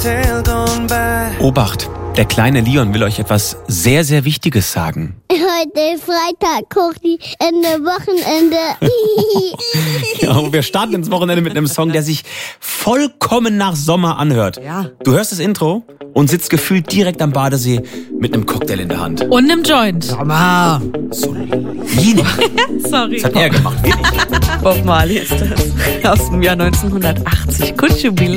Obacht, der kleine Leon will euch etwas sehr, sehr Wichtiges sagen. Heute Freitag, Wochenende. Ja, wir starten ins Wochenende mit einem Song, der sich vollkommen nach Sommer anhört. Ja. Du hörst das Intro und sitzt gefühlt direkt am Badesee mit einem Cocktail in der Hand. Und einem Joint. Sommer. Solide. Sorry. Das hat er gemacht, wir nicht. Bob Marley ist das. Aus dem Jahr 1980. Could you be